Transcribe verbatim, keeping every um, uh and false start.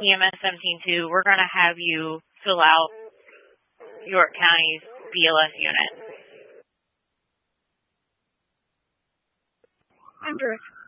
E M S seventeen two, we're going to have you fill out York County's B L S unit. Andrew.